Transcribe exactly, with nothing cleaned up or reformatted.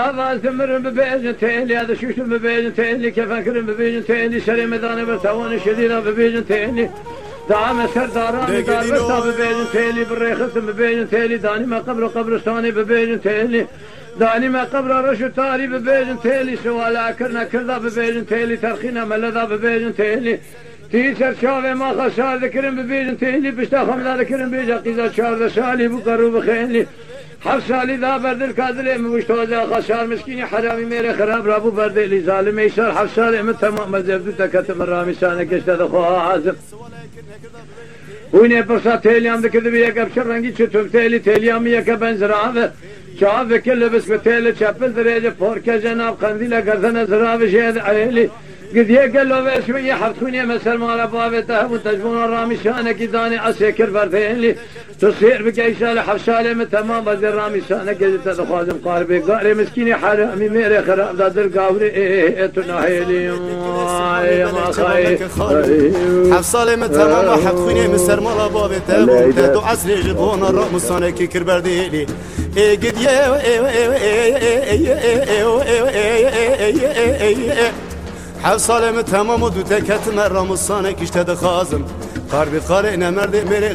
هذا ثمر ببيجن تيلي هذا شوش ببيجن تيلي كيف أكرم ببيجن تيلي شري مداني برتوان شديدة ببيجن تيلي دعم سرداراني دار برتا ببيجن تيلي بالريخص ببيجن تيلي داني ما قبر قبرستاني ببيجن تيلي داني ما قبر رشو تاري ببيجن تيلي سوالا كرنا كردا ببيجن تيلي ترخينا ملذا ببيجن تيلي تيسر شافي ما خسار ذكرن ببيجن تيلي بشتا خمدا ذكرن بيجا قيزا شار سالي بقرو بخيلي حف سالی دا بردل کادلی موشتوزا خسار مسکینی حرامی میره خراب رابو بردلی ظالم ایشار حف سالی من تمام مزبدو تکتم رامی سانه کشته دخواه حازم وینه پرسا تیلیام دکرده بی یک ابشر رنگی چطور تیلی تیلیامی یک بنزراوه چاوه کل بس به تیل چپل دریجه پورکه جناب قندیل گردن زراوه شهد عیلی قد يقلوا بشوية حفتوني مثل ما لبابته وتجبون الرامي شانك داني عسيكر بردين لي تصير بقى شالة حفشالة من تمام بدي الرامي شانك قد تدخوازم قاربي قاري مسكيني حرامي ميري خراب داد القاوري ايه تناهيلي يا ما خاي حفصالة من تمام حفتوني مثل ما لبابته وتدو عسري جبون الرامي شانك كر بردين لي ايه قد يه حفصالة من تمام ودو تكت مرة مصانك اشتد خازم قاربي قارئنا مرد مري